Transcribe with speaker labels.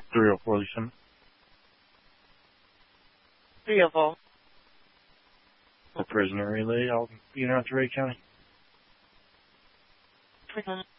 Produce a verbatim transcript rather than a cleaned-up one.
Speaker 1: three oh four, Lisa.
Speaker 2: three oh four.
Speaker 1: For prisoner relay, I'll be in Ray County.
Speaker 2: Prison.